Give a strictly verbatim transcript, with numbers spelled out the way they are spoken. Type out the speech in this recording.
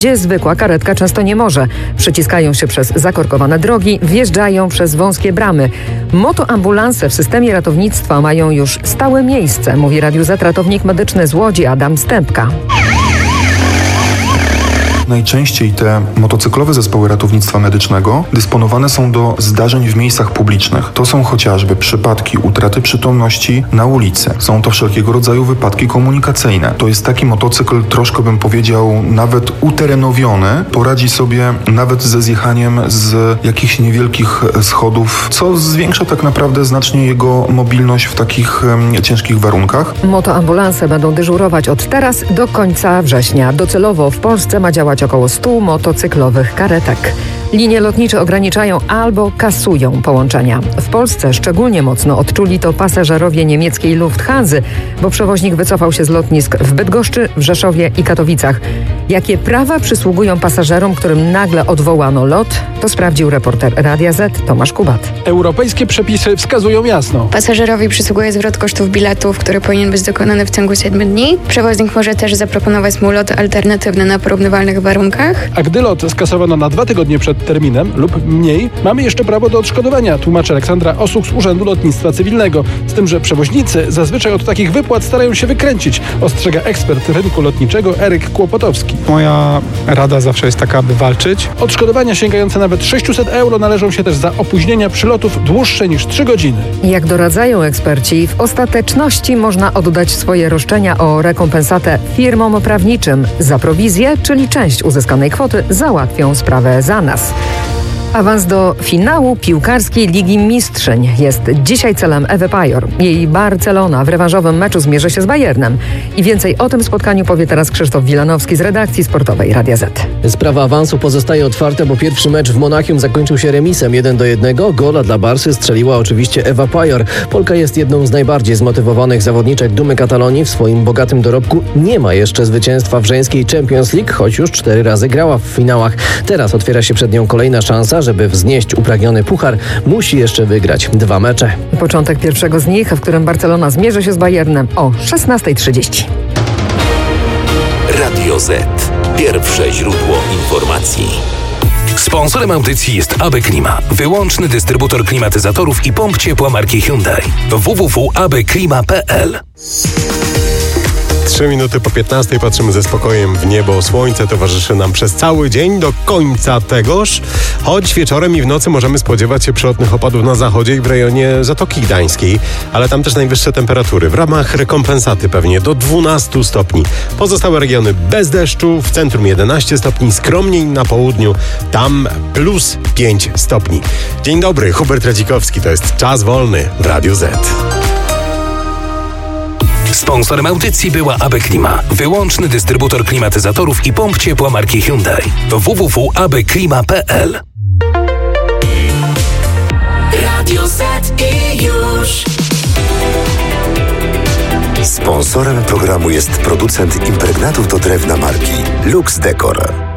gdzie zwykła karetka często nie może. Przeciskają się przez zakorkowane drogi, wjeżdżają przez wąskie bramy. Motoambulanse w systemie ratownictwa mają już stałe miejsce, mówi Radiu Z ratownik medyczny z Łodzi Adam Stępka. Najczęściej te motocyklowe zespoły ratownictwa medycznego dysponowane są do zdarzeń w miejscach publicznych. To są chociażby przypadki utraty przytomności na ulicy. Są to wszelkiego rodzaju wypadki komunikacyjne. To jest taki motocykl, troszkę bym powiedział, nawet uterenowiony. Poradzi sobie nawet ze zjechaniem z jakichś niewielkich schodów, co zwiększa tak naprawdę znacznie jego mobilność w takich um, ciężkich warunkach. Motoambulanse będą dyżurować od teraz do końca września. Docelowo w Polsce ma działać około stu motocyklowych karetek. Linie lotnicze ograniczają albo kasują połączenia. W Polsce szczególnie mocno odczuli to pasażerowie niemieckiej Lufthansy, bo przewoźnik wycofał się z lotnisk w Bydgoszczy, w Rzeszowie i Katowicach. Jakie prawa przysługują pasażerom, którym nagle odwołano lot? To sprawdził reporter Radia Z Tomasz Kubat. Europejskie przepisy wskazują jasno. Pasażerowi przysługuje zwrot kosztów biletów, który powinien być dokonany w ciągu siedmiu dni. Przewoźnik może też zaproponować mu lot alternatywny na porównywalnych warunkach. A gdy lot skasowano na dwa tygodnie przed terminem lub mniej, mamy jeszcze prawo do odszkodowania, tłumaczy Aleksandra Osuch z Urzędu Lotnictwa Cywilnego. Z tym, że przewoźnicy zazwyczaj od takich wypłat starają się wykręcić, ostrzega ekspert rynku lotniczego Eryk Kłopotowski. Moja rada zawsze jest taka, aby walczyć. Odszkodowania sięgające nawet sześćset euro należą się też za opóźnienia przylotów dłuższe niż trzy godziny. Jak doradzają eksperci, w ostateczności można oddać swoje roszczenia o rekompensatę firmom prawniczym. Za prowizję, czyli część uzyskanej kwoty, załatwią sprawę za nas. Awans do finału piłkarskiej Ligi Mistrzyń jest dzisiaj celem Ewy Pajor. Jej Barcelona w rewanżowym meczu zmierzy się z Bayernem. I więcej o tym spotkaniu powie teraz Krzysztof Wilanowski z redakcji sportowej Radia Z. Sprawa awansu pozostaje otwarta, bo pierwszy mecz w Monachium zakończył się remisem jeden do jednego. Gola dla Barsy strzeliła oczywiście Ewa Pajor. Polka jest jedną z najbardziej zmotywowanych zawodniczek Dumy Katalonii. W swoim bogatym dorobku nie ma jeszcze zwycięstwa w żeńskiej Champions League, choć już cztery razy grała w finałach. Teraz otwiera się przed nią kolejna szansa. Żeby wznieść upragniony puchar, musi jeszcze wygrać dwa mecze. Początek pierwszego z nich, w którym Barcelona zmierzy się z Bayernem o szesnasta trzydzieści. Radio Z. Pierwsze źródło informacji. Sponsorem audycji jest A B Klima, wyłączny dystrybutor klimatyzatorów i pomp ciepła marki Hyundai. w w w kropka a b klima kropka p l. Trzy minuty po piętnastej patrzymy ze spokojem w niebo. Słońce towarzyszy nam przez cały dzień do końca tegoż, choć wieczorem i w nocy możemy spodziewać się przelotnych opadów na zachodzie i w rejonie Zatoki Gdańskiej, ale tam też najwyższe temperatury. W ramach rekompensaty pewnie do dwunastu stopni. Pozostałe regiony bez deszczu, w centrum jedenaście stopni, skromniej na południu, tam plus pięć stopni. Dzień dobry, Hubert Radzikowski, to jest Czas Wolny w Radiu Z. Sponsorem audycji była A B Klima, wyłączny dystrybutor klimatyzatorów i pomp ciepła marki Hyundai. w w w kropka a b klima kropka p l. Radio Z i już. Sponsorem programu jest producent impregnatów do drewna marki Lux Decor.